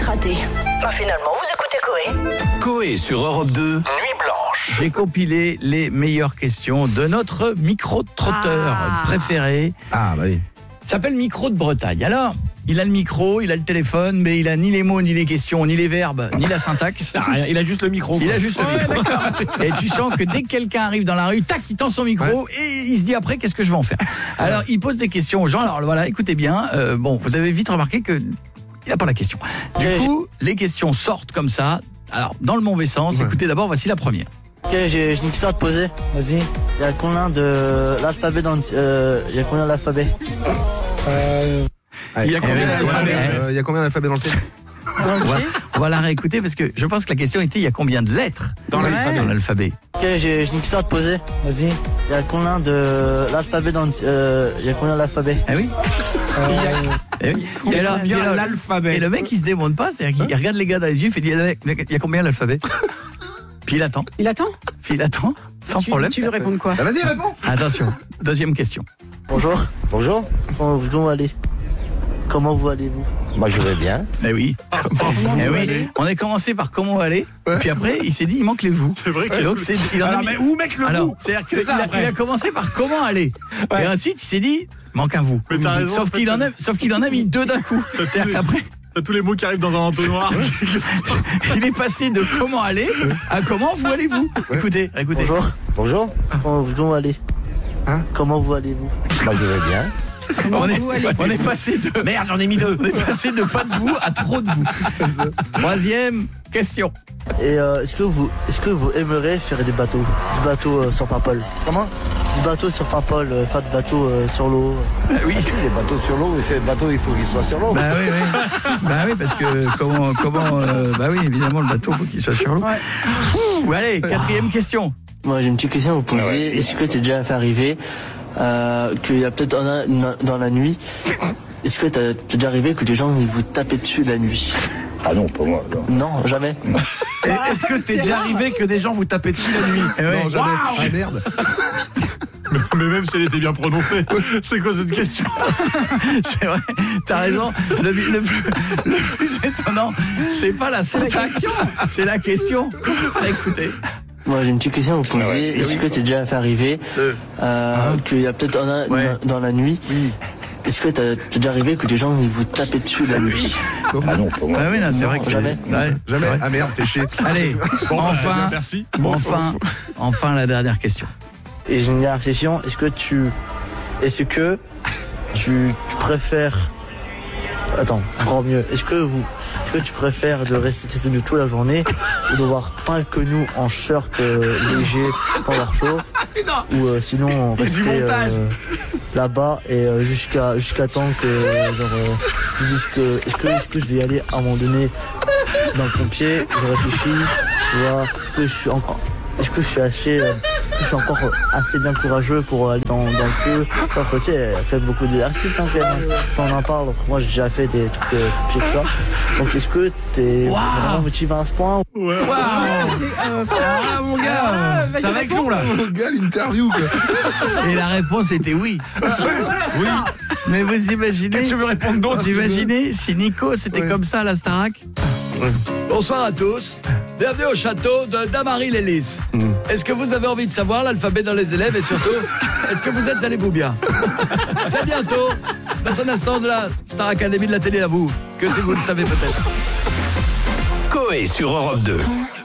raté. Finalement, vous écoutez Coé. Coé sur Europe 2, Nuit Blanche. J'ai compilé les meilleures questions de notre micro-trotteur préféré. Ah, bah oui. Il s'appelle Micro de Bretagne. Alors, il a le micro, il a le téléphone, mais il a ni les mots, ni les questions, ni les verbes, ni la syntaxe. Il a juste le micro. Il a juste le micro. Et tu sens que dès que quelqu'un arrive dans la rue, tac, il tend son micro et il se dit après, qu'est-ce que je vais en faire? Alors, il pose des questions aux gens. Alors voilà, écoutez bien. Bon, vous avez vite remarqué que il n'a pas la question. Du coup, les questions sortent comme ça. Alors, dans le mauvais sens, écoutez d'abord, voici la première. Ok, j'ai une question à te poser. Vas-y. Il y a combien de l'alphabet dans il y a combien d'alphabet? Il y a combien d'alphabets Il y a combien d'alphabets dans le ciel? On va la réécouter parce que je pense que la question était il y a combien de lettres dans l'alphabet? Ok, j'ai une question à te poser. Vas-y. Il y a combien de l'alphabet dans il y a combien d'alphabets? Ah oui. Il y a bien l'alphabet. Et le mec il se démonte pas, c'est-à-dire qu'il regarde les gars dans les yeux, il fait il y a combien l'alphabet? Puis il attend. Puis il attend, sans problème. Tu veux répondre quoi? Bah vas-y, réponds. Attention, deuxième question. Bonjour. Bonjour. Comment allez? Comment vous allez-vous? Moi je vais bien. Eh oui. On a commencé par comment aller, puis après il s'est dit il manque les vous. C'est vrai que donc il en a mis... mais où mettre le vous? C'est-à-dire qu'il a commencé par comment aller. Et ensuite il s'est dit manque un vous. Mais t'as raison, sauf qu'il en a mis deux d'un coup. C'est-à-dire qu'après T'as tous les mots qui arrivent dans un entonnoir. il est passé de comment aller à comment vous allez-vous. Écoutez. Bonjour. Bonjour. Comment allez? Comment vous allez-vous? Moi je vais bien. On est passé de... Merde, j'en ai mis deux. On est passé de pas de vous à trop de vous. Troisième question. Et est-ce que vous aimeriez faire des bateaux? Du bateau sur Paimpol? Comment? Du bateau sur Paimpol, faire du bateau sur l'eau. Oui. Les bateaux sur l'eau, mais c'est le bateau, il faut qu'il soit sur l'eau. Bah oui, parce que comment bah oui, évidemment, le bateau, faut qu'il soit sur l'eau. Allez, quatrième question. Moi, j'ai une petite question à vous poser. Est-ce que t'es déjà fait arriver qu'il y a peut-être dans la nuit, est-ce que t'es déjà arrivé que les gens ils vous tapaient dessus la nuit? Ah non, pas moi. Non, jamais. Est-ce que t'es déjà arrivé que des gens vous tapaient dessus la nuit? Non, jamais. Ah merde. Mais même si elle était bien prononcée, c'est quoi cette question? C'est vrai, t'as raison. Le plus étonnant, c'est pas la syntaxe, c'est la question. Écoutez. Moi, j'ai une petite question à vous poser. Est-ce que t'es déjà fait arriver qu'il y a peut-être dans la nuit, est-ce que t'es déjà arrivé que les gens ils vous tapaient dessus la nuit? Ah non, pas moi. Ah oui, non, c'est vrai que jamais. Jamais. Ah merde, fais chier. Allez, enfin, merci. Enfin la dernière question. Et j'ai une dernière question. Est-ce que tu préfères... Attends, encore mieux. Est-ce que tu préfères de rester tenu toute la journée ou de voir pas que nous en shirt léger pendant chaud ou sinon rester là-bas et jusqu'à temps que tu dises que est-ce que je vais y aller à un moment donné dans le pompier, je réfléchis, tu vois, est-ce que je suis encore assez bien courageux pour aller dans le feu. Enfin, tu sais, il y a quand même beaucoup d'exercices quand même. T'en en parles. Moi j'ai déjà fait des trucs pieds que ça. Donc est-ce que t'es vraiment motivé à ce point? Mon gars, ça va être long là. Mon gars, l'interview quoi. Et la réponse était oui. Oui. Mais vous imaginez, Qu'est-ce que tu veux répondre d'autre? vous imaginez si Nico c'était comme ça à la Starac? Bonsoir à tous. Bienvenue au château de Damary-les-Lys. Est-ce que vous avez envie de savoir l'alphabet dans les élèves et surtout, est-ce que vous êtes allez-vous bien? C'est bientôt, dans un instant de la Star Academy de la télé à vous, que si vous le savez peut-être. Coé sur Europe 2.